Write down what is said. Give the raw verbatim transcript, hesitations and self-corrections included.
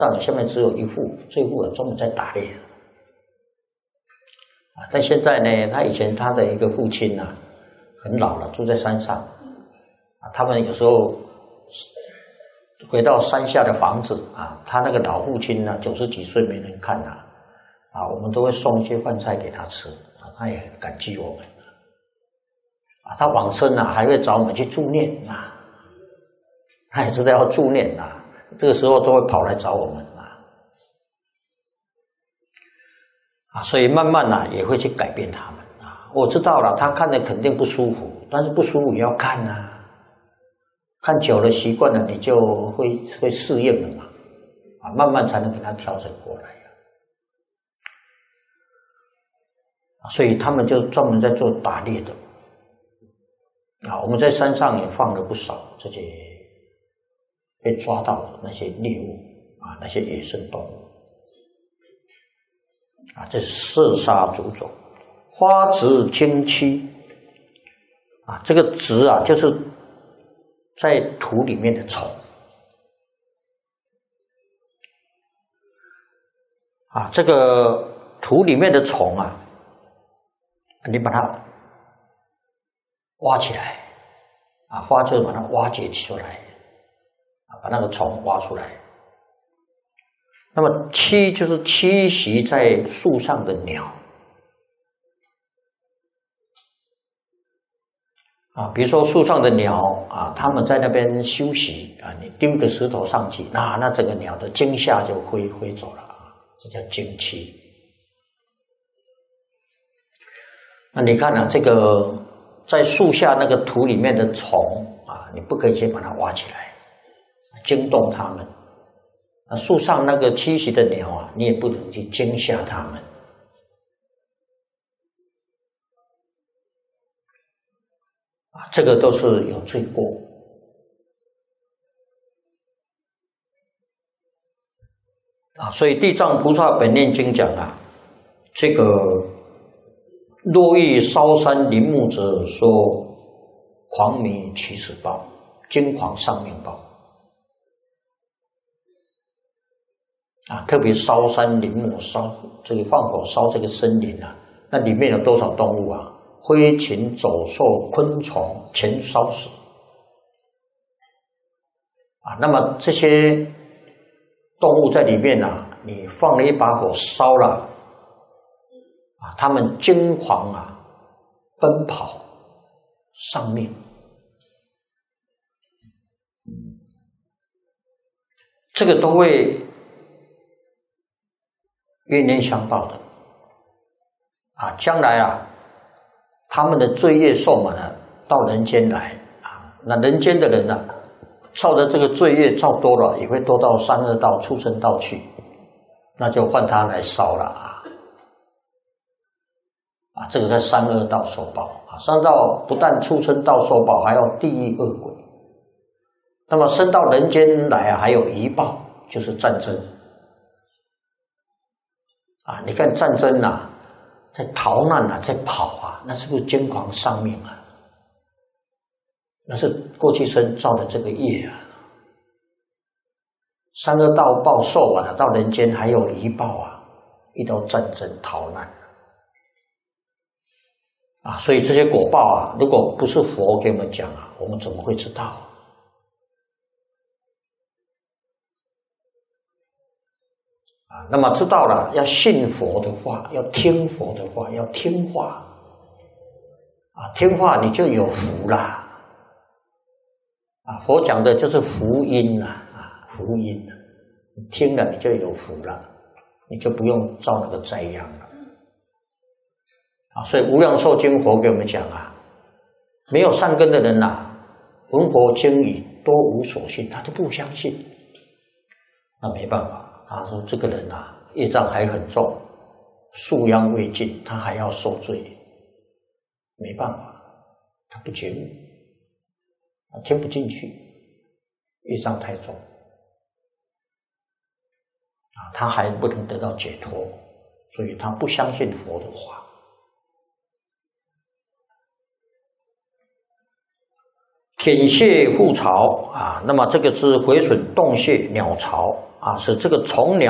上下面只有一户，这户啊专门在打猎啊。但现在呢，他以前他的一个父亲啊，很老了，住在山上啊。他们有时候回到山下的房子啊，他那个老父亲呢，九十几岁没人看啊，啊，我们都会送一些饭菜给他吃啊，他也很感激我们啊。他往生啊，还会找我们去助念啊，他也知道要助念啊。这个时候都会跑来找我们啊，啊，所以慢慢啊也会去改变他们啊。我知道了，他看的肯定不舒服，但是不舒服也要看啊，看久了习惯了，你就会会适应了嘛，啊，慢慢才能给他调整过来呀。啊，所以他们就专门在做打猎的啊。我们在山上也放了不少这些被抓到的那些猎物啊，那些野生动物啊，这是射杀诸种，花殖精期啊，这个殖啊就是在土里面的虫啊，这个土里面的虫啊，你把它挖起来啊，挖就是把它挖掘出来。把那个虫挖出来。那么栖就是栖息在树上的鸟啊，比如说树上的鸟啊，它们在那边休息啊，你丢一个石头上去，那那整个鸟的惊吓就飞飞走了啊，这叫惊栖。那你看啊，这个在树下那个土里面的虫啊，你不可以先把它挖起来。惊动它们，那树上那个栖息的鸟啊，你也不能去惊吓它们啊，这个都是有罪过啊。所以《地藏菩萨本愿经》讲啊，这个若遇烧山林木者，说狂迷起此报，惊狂丧命报。啊，特别烧山林木，烧这个放火烧这个森林啊，那里面有多少动物啊？飞禽走兽、昆虫全烧死啊！那么这些动物在里面啊，你放了一把火烧了啊，它们惊狂啊，奔跑，丧命。这个都会冤冤相报的啊！将来啊，他们的罪业受满了，到人间来啊，那人间的人呢、啊，造的这个罪业造多了，也会多到三恶道、畜生道去，那就换他来烧了啊！啊，这个在三恶道受报啊，三恶道不但畜生道受报，还要地狱恶鬼。那么升到人间来啊，还有一报，就是战争。啊，你看战争啊，在逃难啊，在跑啊，那是不是惊狂丧命啊？那是过去生造的这个业啊。三恶道报受完了，到人间还有一报啊，遇到战争逃难啊，所以这些果报啊，如果不是佛给我们讲啊，我们怎么会知道？啊，那么知道了，要信佛的话，要听佛的话，要听话啊，听话你就有福啦啊！佛讲的就是福音啦啊，福音啦，你听了你就有福了，你就不用造那个灾殃了啊！所以《无量寿经》佛给我们讲啊，没有善根的人呐、啊，闻佛经语多无所信，他都不相信，那没办法。他说：“这个人啊，业障还很重，宿殃未尽，他还要受罪，没办法，他不觉悟，他听不进去，业障太重啊，他还不能得到解脱，所以他不相信佛的话。 舔穴覆巢啊，那么这个是毁损洞穴鸟巢啊，使这个虫鸟